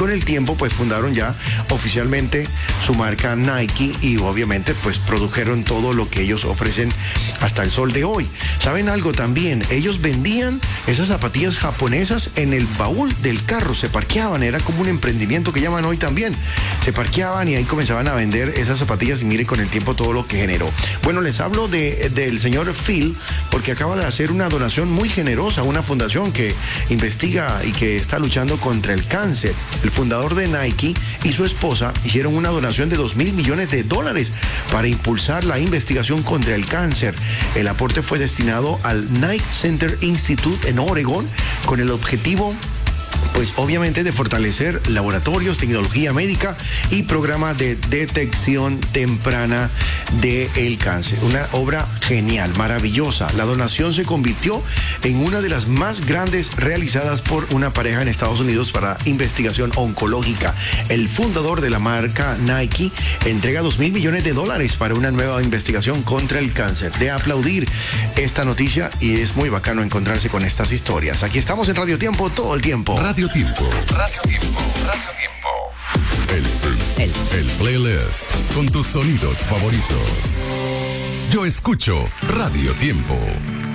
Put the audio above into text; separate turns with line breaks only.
con el tiempo pues fundaron ya oficialmente su marca Nike y obviamente pues produjeron todo lo que ellos ofrecen hasta el sol de hoy. ¿Saben algo también? Ellos vendían esas zapatillas japonesas en el baúl del carro, se parqueaban, era como un emprendimiento que llaman hoy también. Se parqueaban y ahí comenzaban a vender esas zapatillas y mire con el tiempo todo lo que generó. Bueno, les hablo del señor Phil porque acaba de hacer una donación muy generosa a una fundación que investiga y que está luchando contra el cáncer. El fundador de Nike y su esposa hicieron una donación de $2,000 millones para impulsar la investigación contra el cáncer. El aporte fue destinado al Knight Center Institute en Oregon con el objetivo pues obviamente de fortalecer laboratorios, tecnología médica y programas de detección temprana del cáncer. Una obra genial, maravillosa. La donación se convirtió en una de las más grandes realizadas por una pareja en Estados Unidos para investigación oncológica. El fundador de la marca Nike entrega $2,000 millones para una nueva investigación contra el cáncer. De aplaudir esta noticia y es muy bacano encontrarse con estas historias. Aquí estamos en Radio Tiempo todo el tiempo.
Radio Tiempo. Radio Tiempo. Radio Tiempo. El playlist con tus sonidos favoritos. Yo escucho Radio Tiempo.